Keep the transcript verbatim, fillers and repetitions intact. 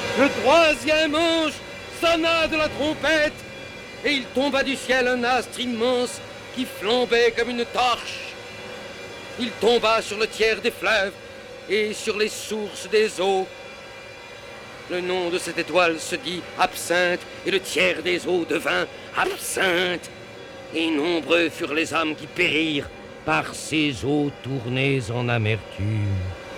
Le troisième ange sonna de la trompette, et il tomba du ciel un astre immense qui flambait comme une torche. Il tomba sur le tiers des fleuves et sur les sources des eaux. Le nom de cette étoile se dit Absinthe, et le tiers des eaux devint Absinthe. Et nombreux furent les âmes qui périrent par ces eaux tournées en amertume.